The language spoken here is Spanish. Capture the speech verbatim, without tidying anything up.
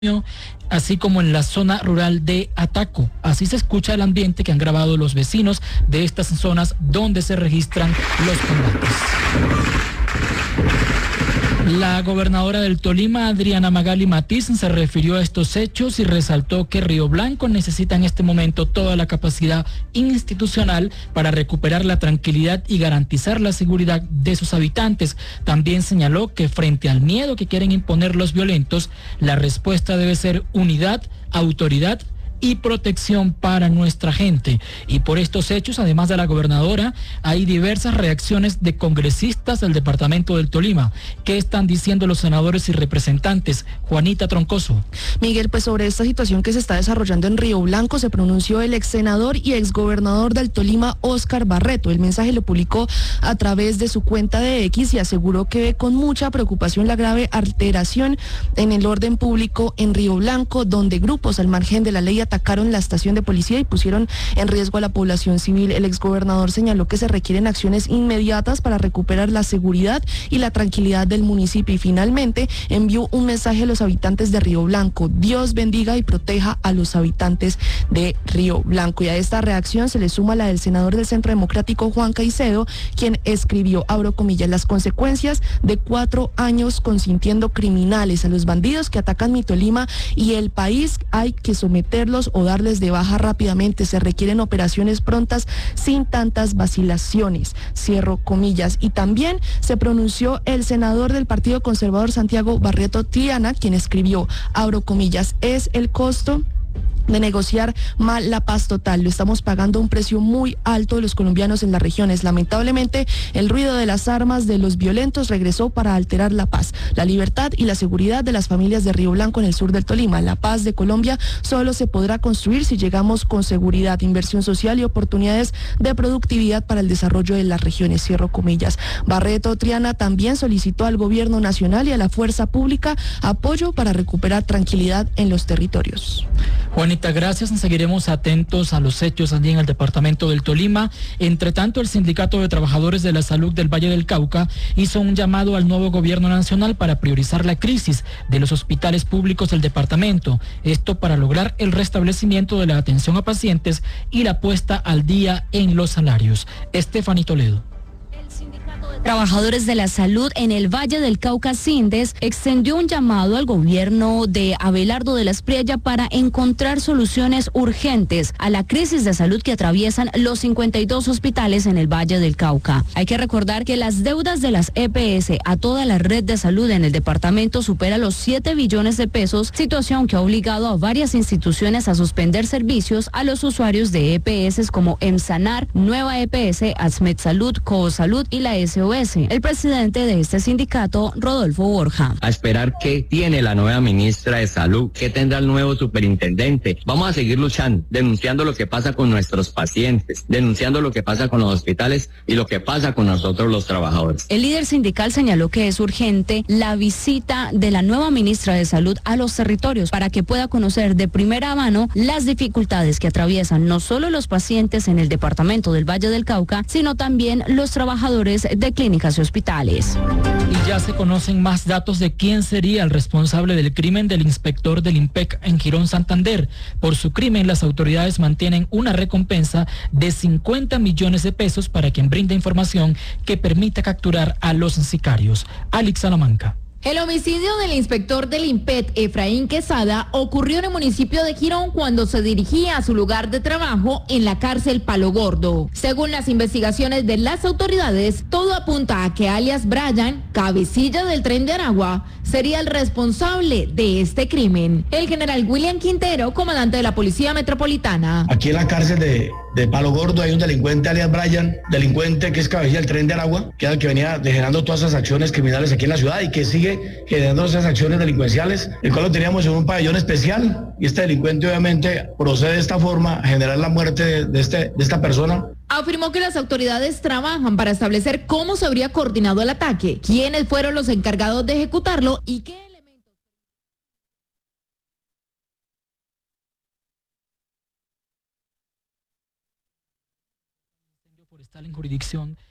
así como en la zona rural de Ataco. Así se escucha el ambiente que han grabado los vecinos de estas zonas donde se registran los combates. La gobernadora del Tolima, Adriana Magali Matiz, se refirió a estos hechos y resaltó que Río Blanco necesita en este momento toda la capacidad institucional para recuperar la tranquilidad y garantizar la seguridad de sus habitantes. También señaló que frente al miedo que quieren imponer los violentos, la respuesta debe ser unidad, autoridad y protección para nuestra gente. Y por estos hechos, además de la gobernadora, hay diversas reacciones de congresistas del departamento del Tolima. ¿Qué están diciendo los senadores y representantes? Juanita Troncoso. Miguel, pues sobre esta situación que se está desarrollando en Río Blanco se pronunció el ex senador y ex gobernador del Tolima, Óscar Barreto. El mensaje lo publicó a través de su cuenta de X y aseguró que ve con mucha preocupación la grave alteración en el orden público en Río Blanco, donde grupos al margen de la ley atacaron la estación de policía y pusieron en riesgo a la población civil. El exgobernador señaló que se requieren acciones inmediatas para recuperar la seguridad y la tranquilidad del municipio y finalmente envió un mensaje a los habitantes de Río Blanco. Dios bendiga y proteja a los habitantes de Río Blanco. Y a esta reacción se le suma la del senador del Centro Democrático, Juan Caicedo, quien escribió, abro comillas, las consecuencias de cuatro años consintiendo criminales a los bandidos que atacan mi Tolima y el país hay que someterlos o darles de baja rápidamente. Se requieren operaciones prontas sin tantas vacilaciones. Cierro comillas. Y también se pronunció el senador del Partido Conservador, Santiago Barreto Triana, quien escribió, abro comillas, es el costo de negociar mal la paz total. Lo estamos pagando a un precio muy alto de los colombianos en las regiones. Lamentablemente, el ruido de las armas de los violentos regresó para alterar la paz, la libertad y la seguridad de las familias de Río Blanco en el sur del Tolima. La paz de Colombia solo se podrá construir si llegamos con seguridad, inversión social y oportunidades de productividad para el desarrollo de las regiones. Cierro comillas. Barreto Triana también solicitó al gobierno nacional y a la fuerza pública apoyo para recuperar tranquilidad en los territorios. Juanita, gracias. Seguiremos atentos a los hechos allí en el departamento del Tolima. Entre tanto, el Sindicato de Trabajadores de la Salud del Valle del Cauca hizo un llamado al nuevo gobierno nacional para priorizar la crisis de los hospitales públicos del departamento. Esto para lograr el restablecimiento de la atención a pacientes y la puesta al día en los salarios. Estefanía Toledo. Trabajadores de la Salud en el Valle del Cauca, Sindes, extendió un llamado al gobierno de Abelardo de la Espriella para encontrar soluciones urgentes a la crisis de salud que atraviesan los cincuenta y dos hospitales en el Valle del Cauca. Hay que recordar que las deudas de las E P S a toda la red de salud en el departamento supera los siete billones de pesos, situación que ha obligado a varias instituciones a suspender servicios a los usuarios de E P S como EMSANAR, Nueva E P S, ASMED Salud, Coosalud y la S O S. El presidente de este sindicato, Rodolfo Borja. A esperar qué tiene la nueva ministra de Salud, qué tendrá el nuevo superintendente. Vamos a seguir luchando, denunciando lo que pasa con nuestros pacientes, denunciando lo que pasa con los hospitales y lo que pasa con nosotros los trabajadores. El líder sindical señaló que es urgente la visita de la nueva ministra de Salud a los territorios para que pueda conocer de primera mano las dificultades que atraviesan no solo los pacientes en el departamento del Valle del Cauca, sino también los trabajadores de clínicas y hospitales. Y ya se conocen más datos de quién sería el responsable del crimen del inspector del IMPEC en Girón, Santander. Por su crimen, las autoridades mantienen una recompensa de cincuenta millones de pesos para quien brinde información que permita capturar a los sicarios. Alex Salamanca. El homicidio del inspector del IMPET, Efraín Quesada, ocurrió en el municipio de Girón cuando se dirigía a su lugar de trabajo en la cárcel Palo Gordo. Según las investigaciones de las autoridades, todo apunta a que alias Brian, cabecilla del Tren de Aragua, sería el responsable de este crimen. El general William Quintero, comandante de la Policía Metropolitana. Aquí en la cárcel de, de Palo Gordo hay un delincuente alias Brian, delincuente que es cabecilla del Tren de Aragua, que era el que venía generando todas esas acciones criminales aquí en la ciudad y que sigue generando esas acciones delincuenciales, el cual lo teníamos en un pabellón especial y este delincuente obviamente procede de esta forma a generar la muerte de, de, este, de esta persona. Afirmó que las autoridades trabajan para establecer cómo se habría coordinado el ataque, quiénes fueron los encargados de ejecutarlo y qué elementos. Forestal en jurisdicción